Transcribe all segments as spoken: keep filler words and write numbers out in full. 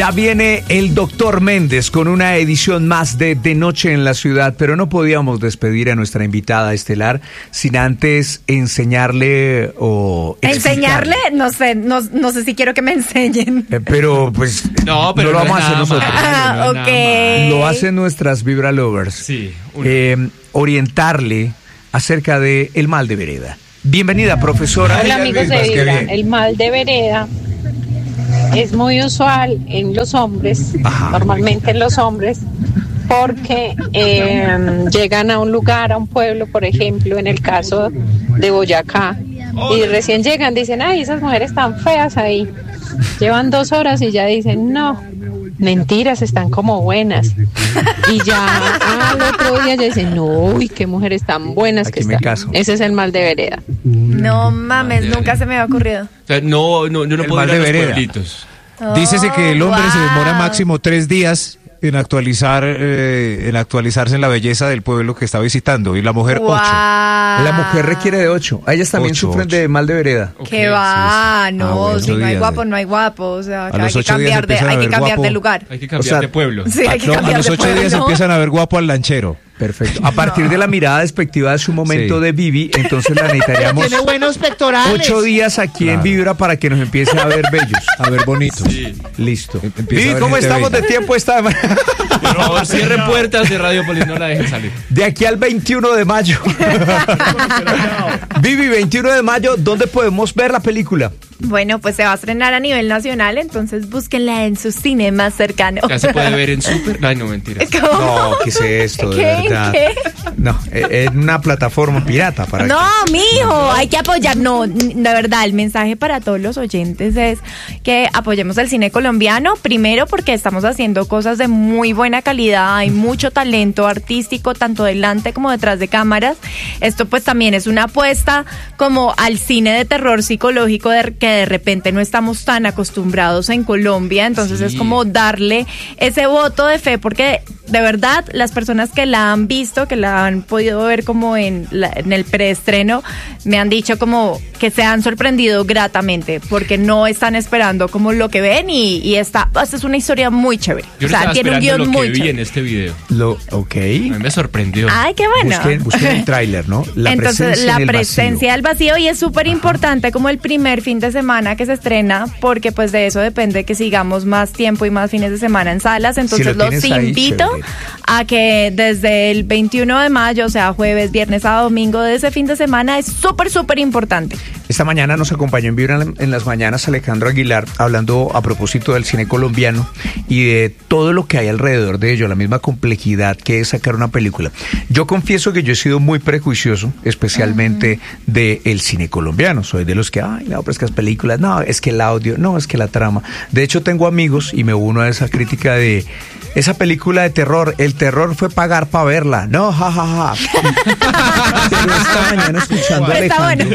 Ya viene el doctor Méndez con una edición más de De Noche en la Ciudad, pero no podíamos despedir a nuestra invitada estelar sin antes enseñarle o ¿Enseñarle? No sé, no, no sé si quiero que me enseñen. Eh, pero pues no, pero no lo no vamos a hacer nosotros. Ah, no es ok. Lo hacen nuestras Vibra Lovers. Sí. Eh, orientarle acerca de el mal de vereda. Bienvenida, profesora. Hola, amigos de Vibra. El mal de vereda es muy usual en los hombres, Ajá. normalmente en los hombres, porque eh, llegan a un lugar, a un pueblo, por ejemplo, en el caso de Boyacá, y recién llegan, dicen, ay, esas mujeres tan feas ahí. Llevan dos horas y ya dicen, no, mentiras, están como buenas. Y ya al otro día ya dicen, no, uy, qué mujeres tan buenas Aquí que me están. caso. Ese es el mal de vereda. No mames, nunca se me había ocurrido. O sea, no, no, yo no El puedo mal ir a de los vereda. pueblitos. Dícese que el hombre Oh, se demora wow. máximo tres días en actualizar, eh, en actualizarse en la belleza del pueblo que está visitando, y la mujer Wow. ocho. La mujer requiere de ocho. Ellas también Ocho, sufren ocho. de mal de vereda. ¿Qué Ok, va? No, Ah, bueno, si no hay días guapo, de- no hay guapo. O sea, A que los hay que ocho días cambiar de, empiezan a hay que ver cambiar guapo. de lugar. Hay que cambiar O sea, de pueblo. Sí, hay que No, a cambiar los de ocho pueblo. días empiezan a ver guapo al lanchero. Perfecto. A partir de la mirada despectiva de su momento Sí. de Vivi, entonces la necesitaríamos Tiene buenos pectorales. ocho días aquí en Claro. Vibra para que nos empiece a ver bellos. A ver, bonito. Sí. Listo. Em- empieza a Vivi, ver ¿cómo gente estamos bella. de tiempo esta semana? Por favor, cierren puertas de Radiopolis, no la dejen salir. De aquí al veintiuno de mayo. Vivi, veintiuno de mayo, ¿dónde podemos ver la película? Bueno, pues se va a estrenar a nivel nacional, entonces búsquenla en su cine más cercano. Ya se puede ver en Super. Ay, no, mentira. ¿Cómo? No, ¿qué es esto? De ¿Qué? verdad. ¿Qué? No, eh, en una plataforma pirata para No, que- mijo, hay que apoyar. No, n- de verdad, el mensaje para todos los oyentes es que apoyemos el cine colombiano. Primero, porque estamos haciendo cosas de muy buena calidad. Hay mucho talento artístico, tanto delante como detrás de cámaras. Esto, pues, también es una apuesta como al cine de terror psicológico de, que de repente no estamos tan acostumbrados en Colombia. Entonces, Sí. es como darle ese voto de fe, porque de verdad, las personas que la han visto, que la han podido ver como en, la- en el preestreno, me han dicho como que se han sorprendido gratamente, porque no están esperando como lo que ven y, y está, esta es una historia muy chévere. Yo o no sea, estaba tiene un esperando guión lo que muy vi chévere. en este video. Lo, ok. A mí me sorprendió. Ay, qué bueno. Busquen, busquen el tráiler, ¿no? La Entonces, presencia la en el presencia vacío. del vacío, y es súper importante como el primer fin de semana que se estrena, porque pues de eso depende que sigamos más tiempo y más fines de semana en salas. Entonces lo los tienes ahí, invito chévere. a que desde el veintiuno de mayo, o sea, jueves, viernes, sábado, domingo de ese fin de semana, es súper, súper importante. Esta mañana nos acompañó en Vibra en, en las mañanas Alejandro Aguilar, hablando a propósito del cine colombiano y de todo lo que hay alrededor de ello, la misma complejidad que es sacar una película. Yo confieso que yo he sido muy prejuicioso, especialmente uh-huh. del cine colombiano. Soy de los que, ay, no, pero es que las películas, no, es que el audio, no, es que la trama. De hecho, tengo amigos y me uno a esa crítica de esa película de terror, el terror fue pagar para verla. No, jajaja. Ja, ja. Pero esta mañana escuchando a Está Alejandro.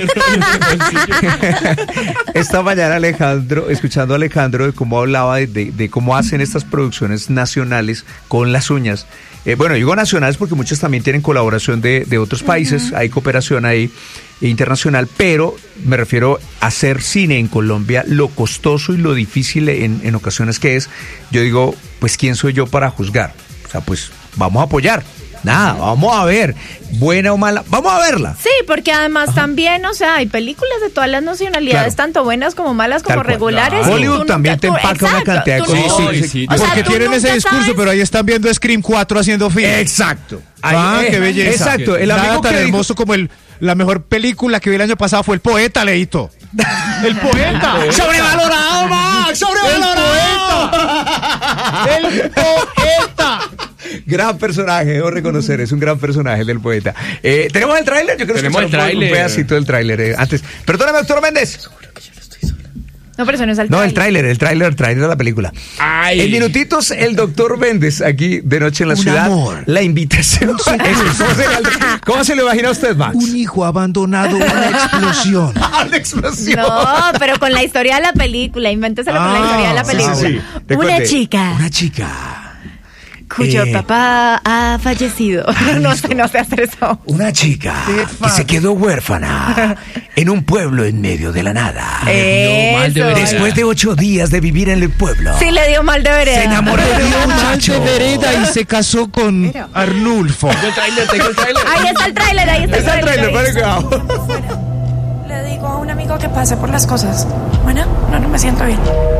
Esta mañana Alejandro, escuchando a Alejandro de cómo hablaba de, de, de cómo hacen estas producciones nacionales con las uñas. Eh, bueno, digo nacionales porque muchas también tienen colaboración de, de otros países, uh-huh. Hay cooperación ahí internacional, pero me refiero a hacer cine en Colombia, lo costoso y lo difícil en, en ocasiones que es. Yo digo, pues ¿quién soy yo para juzgar? O sea, pues vamos a apoyar. Nada, vamos a ver, buena o mala, vamos a verla. Sí, porque además Ajá. también, o sea, hay películas de todas las nacionalidades, claro. Tanto buenas como malas, como Tal regulares. Claro. Hollywood tú, también tú, te empaca exacto, una cantidad de cosas. Sí, sí, sí, sí. O sea, porque tienen ese discurso, sabes. Pero ahí están viendo Scream cuatro haciendo film. Exacto. Ah, ahí, qué belleza. Exacto. El Nada amigo tan que hermoso dijo... como el, la mejor película que vi el año pasado fue El Poeta, Leito. El Poeta. ¡Sobrevalorado, Max! ¡Sobrevalorado! El Poeta. Gran personaje, debo reconocer, es un gran personaje del Poeta. Eh, ¿Tenemos el tráiler? Yo quiero Tenemos escuchar el un, un tráiler. pedacito del tráiler. Eh. Antes, perdóname, doctor Méndez. No, pero eso no es el No, tráiler. el tráiler, el tráiler, el tráiler de la película. Ay. En minutitos, el doctor Méndez, aquí de Noche en la un Ciudad. Amor. La invitación. Eso, ¿cómo, se, ¿Cómo se lo imagina usted, Max? Un hijo abandonado, una explosión. Una explosión. No, pero con la historia de la película. Invénteselo ah, con la historia de la película. Sí, sí, sí. Una chica. Una chica. cuyo Eh, papá ha fallecido. No sé, no sé hacer eso. Una chica que se quedó huérfana en un pueblo en medio de la nada. Eso. mal de vereda. Después de ocho días de vivir en el pueblo, Sí le dio mal de vereda. se enamoró de un muchacho. vereda y se casó con Arnulfo. Tengo el tráiler, tengo el tráiler. Ahí está el tráiler, ahí está el Está el tráiler. trailer, ahí. vale, cuidado. Le digo a un amigo que pase por las cosas. Bueno, no, no me siento bien.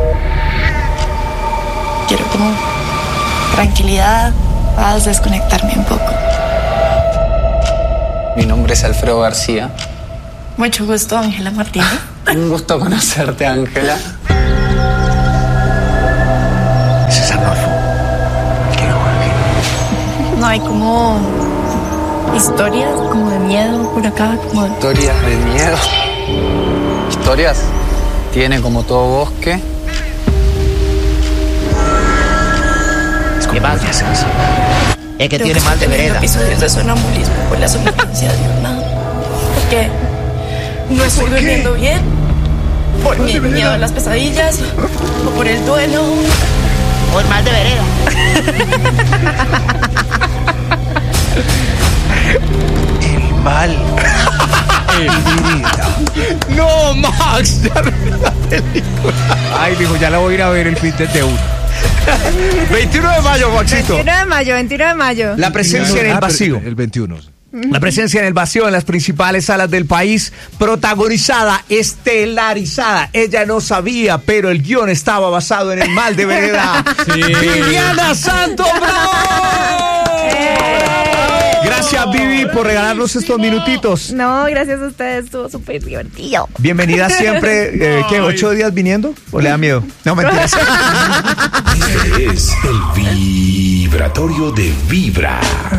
Quiero como tranquilidad, paz, desconectarme un poco. Mi nombre es Alfredo García. Mucho gusto, Ángela Martínez. Un gusto conocerte, Ángela. Ese es Arnulfo. Qué bueno. No hay como historias como de miedo por acá, como de... Historias de miedo. Historias tiene como todo bosque. ¿Qué pasa? Es que Creo tiene mal de estoy teniendo vereda. episodios de sonambulismo por la somnolencia diurna. Porque no estoy durmiendo bien. Por mi miedo a las pesadillas. O por el duelo. O el mal de vereda. El mal. No, Max. Ay, dijo, ya la voy a ir a ver el fin de uno. veintiuno de mayo, Maxito. veintiuno de mayo, veintiuno de mayo. La presencia en el Ah, pero vacío. El veintiuno. La presencia en el vacío en las principales salas del país, protagonizada, estelarizada. Ella no sabía, pero el guión estaba basado en el mal de vereda. Sí. Viviana Santos, bravo. Gracias, Vivi, por regalarnos estos minutitos. No, gracias a ustedes, estuvo súper divertido. Bienvenida siempre. Eh, ¿Qué? ¿Ocho días viniendo? ¿O le da miedo? No, mentiras. Este es el vibratorio de Vibra.